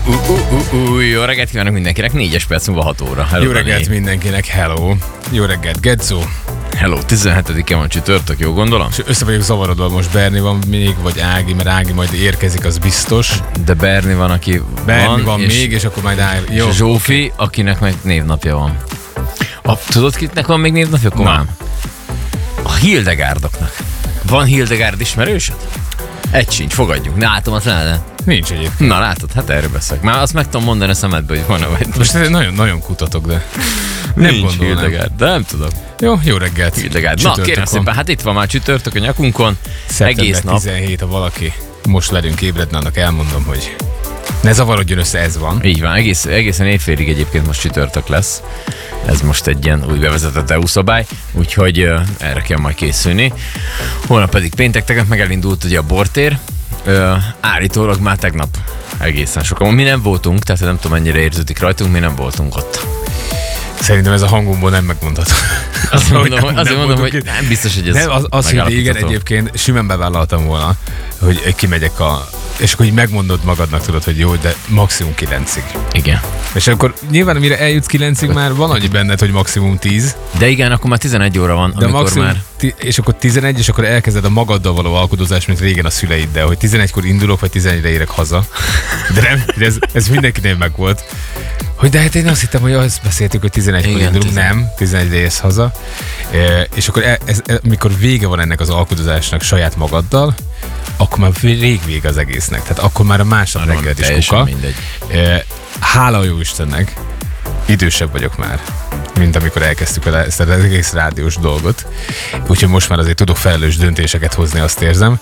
Jó reggelt kívánok mindenkinek, 4 perc múlva 6 óra. Hello, jó reggelt mindenkinek, hello. Jó reggelt, Gedzó. Hello, 17-e van csütörtök, jó gondolom? És össze vagyok zavarodva, most Berni van még, vagy Ági, mert Ági majd érkezik, az biztos. De Berni van, aki Berni van még, és akkor majd Ági. Jó, és Zsófi, akinek meg névnapja van. Tudod, kitnek van még névnapja, komám? A Hildegárdoknak. Van Hildegárd ismerősöd? Egy sincs, fogadjuk. Na, látom, azt lehet. Nincs egyébként. Na, látod, hát erről beszélek. Már azt meg tudom mondani a szemedbe, hogy van-e vagy. Most nagyon kutatok, de nem nincs gondolom. Hildegárd, de nem tudom. Jó reggelt. Hildegárd. Na, kérem szépen, hát itt van már csütörtök a nyakunkon. Szeptember egész nap. 17, ha valaki most velünk ébredne, annak elmondom, hogy ne zavarodjon össze, ez van. Így van, egészen évfélig egyébként most csütörtök lesz. Ez most egy ilyen új bevezetett EU szabály, úgyhogy erre kell majd készülni. Holnap pedig péntek, tegnap meg elindult ugye a bortér. Állítólag már tegnap egészen sokan. Mi nem voltunk, tehát nem tudom mennyire érződik rajtunk, mi nem voltunk ott. Szerintem ez a hangunkból nem megmondható. Azért mondom, hogy nem biztos, hogy ez az, hogy régen egyébként simán bevállaltam volna, hogy kimegyek és akkor így megmondod magadnak, tudod, hogy jó, de maximum 9-ig. Igen. És akkor nyilván, mire eljutsz 9-ig, már van annyi benned, hogy maximum 10. De igen, akkor már 11 óra van, de amikor maximum már... És akkor 11, és akkor elkezded a magaddal való alkudozást, mint régen a szüleiddel, hogy 11-kor indulok, vagy 11-re érek haza. De nem, ez mindenkinél megvolt. Hogy de hát én azt hittem, hogy azt beszéltük, hogy 11-kor indulunk, nem, 11-re érsz haza. És akkor mikor vége van ennek az alkudozásnak saját magaddal, akkor már rég vége az egésznek. Tehát akkor már a másnap reggel is kuka. Mindegy. Hála a jó Istennek, idősebb vagyok már, mint amikor elkezdtük vele ezt az egész rádiós dolgot. Úgyhogy most már azért tudok felelős döntéseket hozni, azt érzem.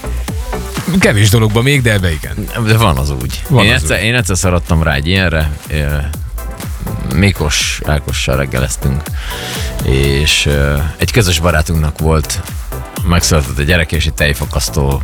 Kevés dologban még, de ebbe igen. De van az úgy. Én egyszer szaradtam rá egy ilyenre. Mikos Ákossal reggeleztünk, és egy közös barátunknak volt megszületett a gyerek, és egy tejfakasztó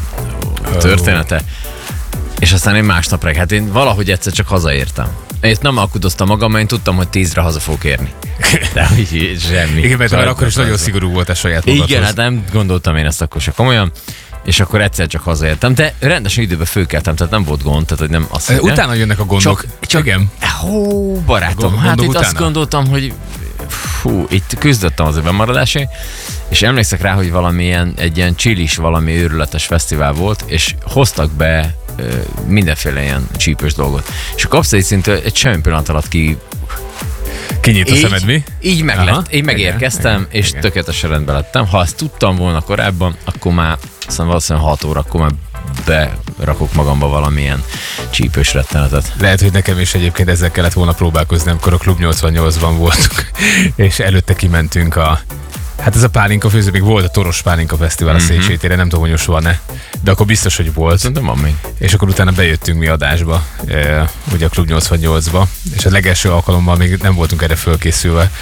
története. És aztán én másnap reggel, hát én valahogy egyszer csak hazaértem. Én nem alkudoztam magam, mert én tudtam, hogy 10-re haza fogok érni. De semmi. Igen, mert akkor is nagyon szigorú volt a saját magadhoz. Igen, hát nem gondoltam én ezt akkor se komolyan. És akkor egyszer csak hazaértem, de rendesen időben fölkeltem, tehát nem volt gond, tehát hogy nem azt hiszem. Utána jönnek a gondok. Csak igen. Barátom, hát itt utána. Azt gondoltam, hogy itt küzdöttem az bemaradásért, és emlékszek rá, hogy egy ilyen csilis, valami őrületes fesztivál volt, és hoztak be mindenféle ilyen csípős dolgot. És a kapszai szintű egy semmi pillanat alatt kinyit a szemed, mi? Így megérkeztem, igen, és igen. Tökéletesen rendben lettem. Ha ezt tudtam volna korábban, akkor már valószínűleg 6 óra, akkor már berakok magamba valamilyen csípős rettenetet. Lehet, hogy nekem is egyébként ezzel kellett volna próbálkozni, amikor a Klub 88-ban voltunk, és előtte kimentünk hát ez a pálinka főző, még volt a Toros Pálinka Fesztivál a Széchenyi téren, nem tudom, hogy most van-e, de akkor biztos, hogy volt. Szerintem van még. És akkor utána bejöttünk mi adásba, ugye a Klub 88-ba, és a legelső alkalommal még nem voltunk erre fölkészülve.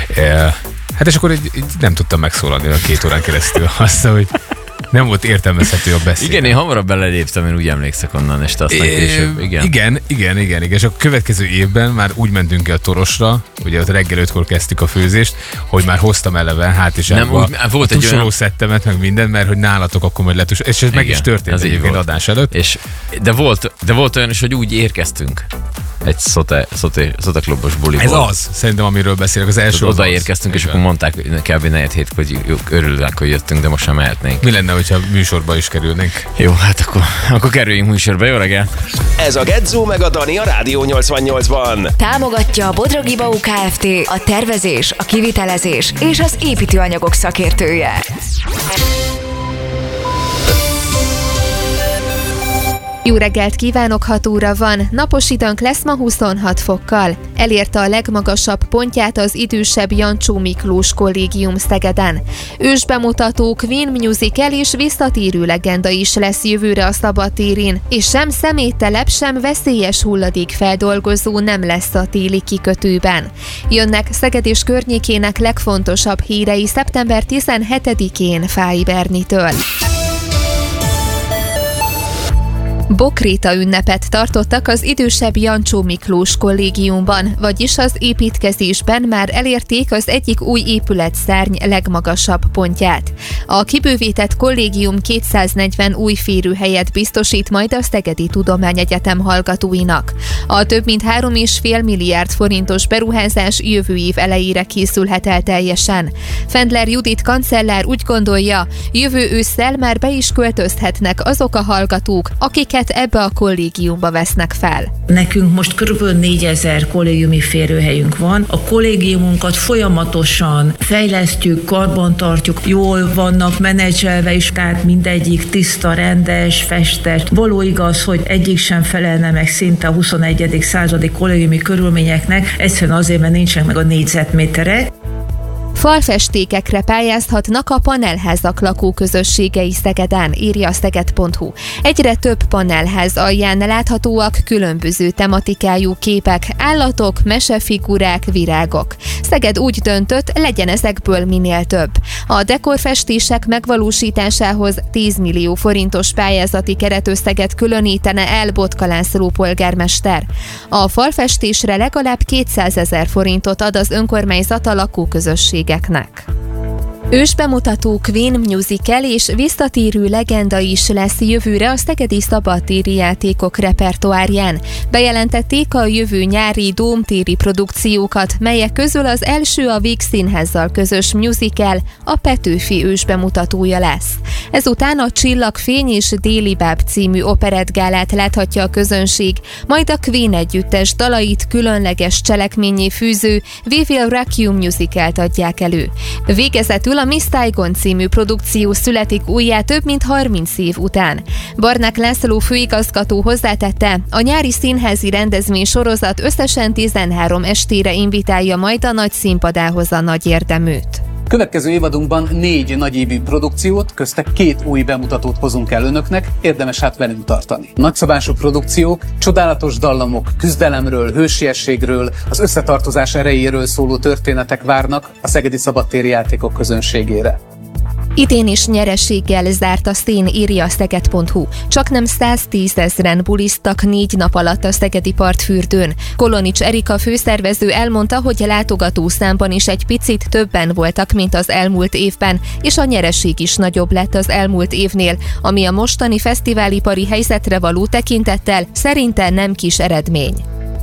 Hát és akkor így nem tudtam megszólalni a 2 órán keresztül. Azt, hogy nem volt értelmezhető a beszéd. Igen, én hamarabb beleléptem, én úgy emlékszek onnan, és te aztán később. Igen. És a következő évben már úgy mentünk ki a Torosra, ugye ott reggel 5-kor kezdtük a főzést, hogy már hoztam eleve hátizsákba a tusoló szettemet, meg minden, mert hogy nálatok akkor majd letus. És ez meg is történt egyébként adás előtt. De volt olyan is, hogy úgy érkeztünk. Egy Szóta klubos buliból. Ez az, szerintem, amiről beszélek, az első. Oda érkeztünk, és akkor mondták kb. 4 hogy örülnek, hogy jöttünk, de most sem mehetnénk. Mi lenne, hogyha műsorba is kerülnénk? Jó, hát akkor kerüljünk műsorba. Jó reggel! Ez a Gedzó meg a Dani a Rádió 88-ban. Támogatja a Bodrogi Bau Kft. A tervezés, a kivitelezés és az építőanyagok szakértője. Jó reggelt kívánok, 6 óra van, napos időnk lesz ma 26 fokkal. Elérte a legmagasabb pontját az idősebb Jancsó Miklós Kollégium Szegeden. Ősbemutató, Queen Musical és visszatérő legenda is lesz jövőre a szabadtéren, és sem szeméttelep, sem veszélyes hulladékfeldolgozó nem lesz a téli kikötőben. Jönnek Szeged és környékének legfontosabb hírei szeptember 17-én Fáy Bernitől. Bokréta ünnepet tartottak az idősebb Jancsó Miklós kollégiumban, vagyis az építkezésben már elérték az egyik új épületszárny legmagasabb pontját. A kibővített kollégium 240 új férőhelyet biztosít majd a Szegedi Tudományegyetem hallgatóinak. A több mint 3,5 milliárd forintos beruházás jövő év elejére készülhet el teljesen. Fendler Judit kancellár úgy gondolja, jövő ősszel már be is költözhetnek azok a hallgatók, akiket ebbe a kollégiumba vesznek fel. Nekünk most kb. 4000 kollégiumi férőhelyünk van. A kollégiumunkat folyamatosan fejlesztjük, karbantartjuk, jól vannak menedzselve is, tehát mindegyik tiszta, rendes, festett. Való igaz, hogy egyik sem felelne meg szinte a 21. századi kollégiumi körülményeknek, egyszerűen azért, mert nincsenek meg a négyzetméterek. Falfestékekre pályázhatnak a panelházak lakóközösségei Szegeden, írja a szeged.hu. Egyre több panelház alján láthatóak különböző tematikájú képek, állatok, mesefigurák, virágok. Szeged úgy döntött, legyen ezekből minél több. A dekorfestések megvalósításához 10 millió forintos pályázati keretösszeget különítene el Botka László polgármester. A falfestésre legalább 200 000 forintot ad az önkormányzat a lakóközösségeknek. Ősbemutató Queen musical és visszatérő legenda is lesz jövőre a szegedi szabadtéri játékok repertoárján. Bejelentették a jövő nyári dómtéri produkciókat, melyek közül az első a Víg Színházzal közös musical, a Petőfi ősbemutatója lesz. Ezután a Csillagfény és Déli Báb című operettgálát láthatja a közönség, majd a Queen együttes dalait különleges cselekménnyé fűző We Will Rock You musicalt adják elő. Végezetül a Miss Saigon című produkció születik újjá több mint 30 év után. Barnák László főigazgató hozzátette, a nyári színházi rendezvény sorozat összesen 13 estére invitálja majd a nagy színpadához a nagy érdeműt. Következő évadunkban 4 nagyívű produkciót, köztek 2 új bemutatót hozunk el önöknek, érdemes hát velünk tartani. Nagyszabású produkciók, csodálatos dallamok, küzdelemről, hősiességről, az összetartozás erejéről szóló történetek várnak a szegedi szabadtéri játékok közönségére. Idén is nyereséggel zárt a szín, írja a szeged.hu. Csaknem 110 000 buliztak 4 nap alatt a szegedi partfürdőn. Kolonics Erika főszervező elmondta, hogy a látogatószámban is egy picit többen voltak, mint az elmúlt évben, és a nyereség is nagyobb lett az elmúlt évnél, ami a mostani fesztiválipari helyzetre való tekintettel szerinte nem kis eredmény.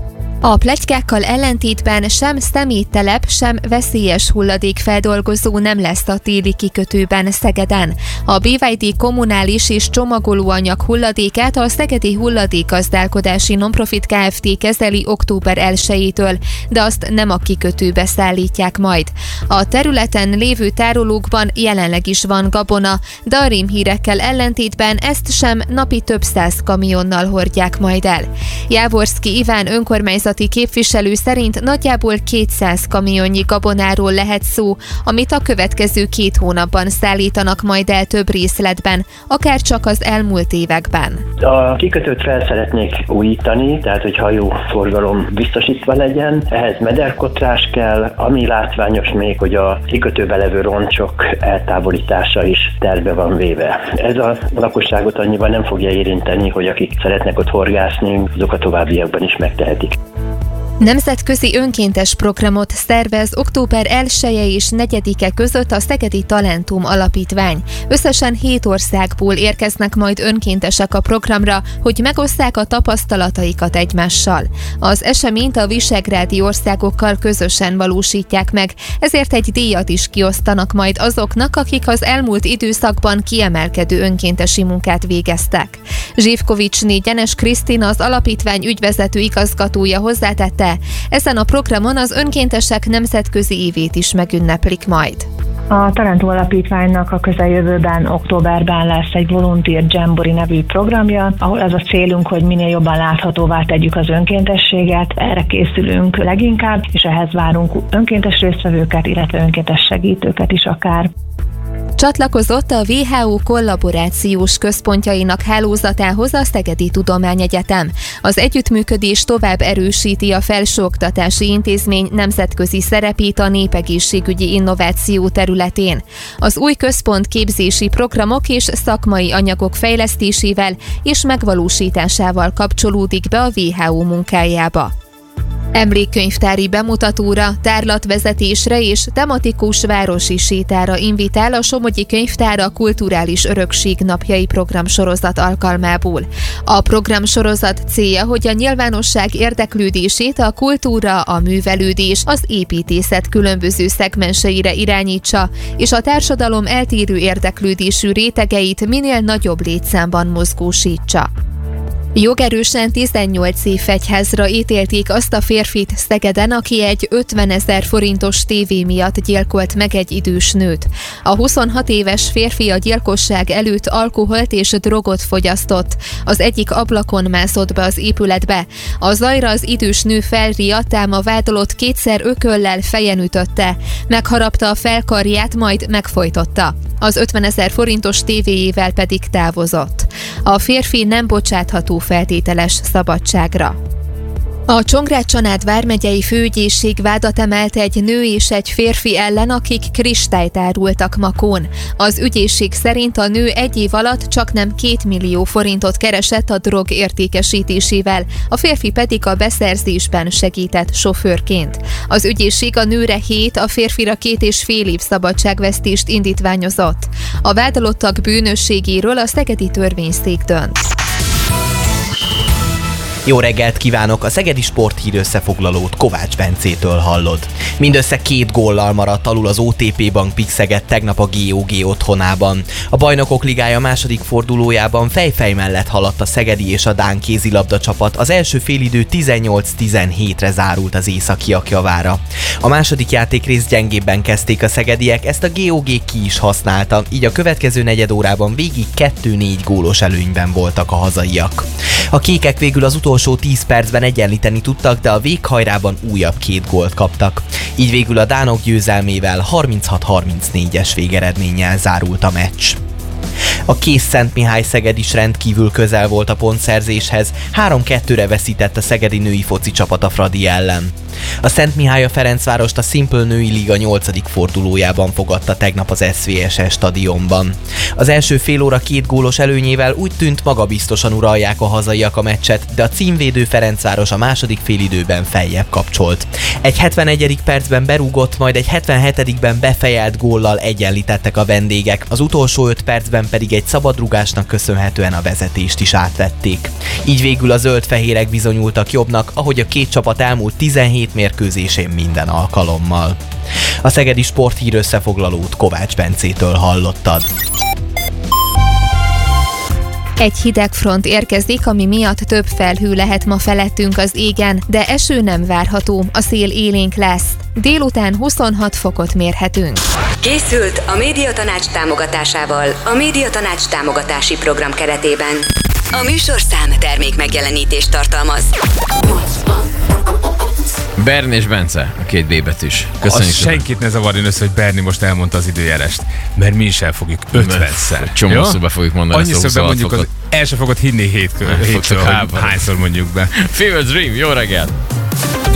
A pletykákkal ellentétben sem szeméttelep, sem veszélyes hulladékfeldolgozó nem lesz a téli kikötőben Szegeden. A BYD kommunális és csomagolóanyag hulladékát a Szegedi Hulladékgazdálkodási Nonprofit Kft. Kezeli október 1-től, de azt nem a kikötőbe szállítják majd. A területen lévő tárolókban jelenleg is van gabona, de a rémhírekkel ellentétben ezt sem napi több 100 kamionnal hordják majd el. Jávorszki Iván önkormányzati képviselő szerint nagyjából 200 kamionnyi gabonáról lehet szó, amit a következő 2 hónapban szállítanak majd el több részletben, akár csak az elmúlt években. A kikötőt fel szeretnék újítani, tehát hogy hajóforgalom biztosítva legyen, ehhez mederkotrás kell, ami látványos még, hogy a kikötőbe levő roncsok eltávolítása is terve van véve. Ez a lakosságot annyiban nem fogja érinteni, hogy akik szeretnek ott horgászni, azok a továbbiakban is megtehetik. Nemzetközi önkéntes programot szervez október 1-e és 4-e között a Szegedi Talentum Alapítvány. Összesen 7 országból érkeznek majd önkéntesek a programra, hogy megosszák a tapasztalataikat egymással. Az eseményt a visegrádi országokkal közösen valósítják meg, ezért egy díjat is kiosztanak majd azoknak, akik az elmúlt időszakban kiemelkedő önkéntesi munkát végeztek. Zsivkovics Gyenes Krisztina, az alapítvány ügyvezető igazgatója hozzátette, ezen a programon az önkéntesek nemzetközi évét is megünneplik majd. A Talentum Alapítványnak a közeljövőben, októberben lesz egy Volunteer Jamboree nevű programja, ahol az a célunk, hogy minél jobban láthatóvá tegyük az önkéntességet. Erre készülünk leginkább, és ehhez várunk önkéntes résztvevőket, illetve önkéntes segítőket is akár. Csatlakozott a WHO kollaborációs központjainak hálózatához a Szegedi Tudományegyetem. Az együttműködés tovább erősíti a felsőoktatási intézmény nemzetközi szerepét a népegészségügyi innováció területén. Az új központ képzési programok és szakmai anyagok fejlesztésével és megvalósításával kapcsolódik be a WHO munkájába. Emlékkönyvtári bemutatóra, tárlatvezetésre és tematikus városi sétára invitál a Somogyi Könyvtár a Kulturális Örökség napjai programsorozat alkalmából. A programsorozat célja, hogy a nyilvánosság érdeklődését a kultúra, a művelődés, az építészet különböző szegmenseire irányítsa, és a társadalom eltérő érdeklődésű rétegeit minél nagyobb létszámban mozgósítsa. Jogerősen 18 év fegyházra ítélték azt a férfit Szegeden, aki egy 50 000 forintos tévé miatt gyilkolt meg egy idős nőt. A 26 éves férfi a gyilkosság előtt alkoholt és drogot fogyasztott. Az egyik ablakon mászott be az épületbe. A zajra az idős nő felriadt, ám a vádolott kétszer ököllel fejen ütötte. Megharapta a felkarját, majd megfojtotta. Az 50 000 forintos tévéjével pedig távozott. A férfi nem bocsátható feltételes szabadságra. A Csongrád-Csanád vármegyei főügyészség vádat emelt egy nő és egy férfi ellen, akik kristályt árultak Makón. Az ügyészség szerint a nő egy év alatt csaknem 2 millió forintot keresett a drog értékesítésével, a férfi pedig a beszerzésben segített sofőrként. Az ügyészség a nőre 7, a férfira 2,5 év szabadságvesztést indítványozott. A vádolottak bűnösségéről a szegedi törvényszék dönt. Jó reggelt kívánok! A Szegedi Sporthír összefoglalót Kovács Bencétől hallod. Mindössze 2 góllal maradt alul az OTP Bank Pix Szeged tegnap a GOG otthonában. A Bajnokok Ligája második fordulójában fej mellett haladt a szegedi és a dán kézilabda csapat. Az első félidő 18-17-re zárult az északiak javára. A második játékrész gyengébben kezdték a szegediek, ezt a GOG ki is használta, így a következő negyedórában végig 2-4 gólos előnyben voltak a hazaiak. A kékek végül az utolsó 10 percben egyenlíteni tudtak, de a véghajrában újabb 2 gólt kaptak. Így végül a dánok győzelmével 36-34-es végeredménnyel zárult a meccs. A Kész-Szentmihály Szeged is rendkívül közel volt a pontszerzéshez, 3-2-re veszített a szegedi női foci csapat a Fradi ellen. A Szentmihály a Ferencvárost a Simple Női Liga 8. fordulójában fogadta tegnap az SVSS stadionban. Az első fél óra 2 gólos előnyével úgy tűnt, magabiztosan uralják a hazaiak a meccset, de a címvédő Ferencváros a második félidőben feljebb kapcsolt. Egy 71. percben berúgott, majd egy 77-ben befejelt góllal egyenlítettek a vendégek, az utolsó 5 percben pedig egy szabadrugásnak köszönhetően a vezetést is átvették. Így végül a zöld-fehérek bizonyultak jobbnak, ahogy a két csapat elmúlt 17 mérkőzésén minden alkalommal. A Szegedi Sporthír összefoglalót Kovács Bencétől hallottad. Egy hideg front érkezik, ami miatt több felhő lehet ma felettünk az égen, de eső nem várható, a szél élénk lesz. Délután 26 fokot mérhetünk. Készült a Médiatanács támogatásával a Médiatanács támogatási program keretében. A műsorszám termék megjelenítést tartalmaz. Berni és Bence, a 2 B betűs. Köszönjük. Senkit ne zavarjon össze, hogy Berni most elmondta az időjárást, mert mi is el fogjuk 50-szer. Csomó szóba fogjuk mondani. Annyiszor bemondjuk, el sem fogod hinni hétről, hányszor mondjuk be. Fever Dream, jó reggelt!